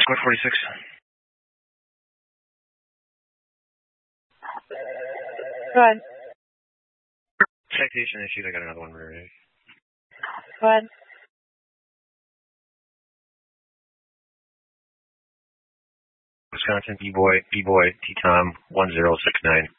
Squad 46. Go ahead. Citation issued. I got another one ready. Go ahead. Wisconsin B-Boy, T-Tom, 1069.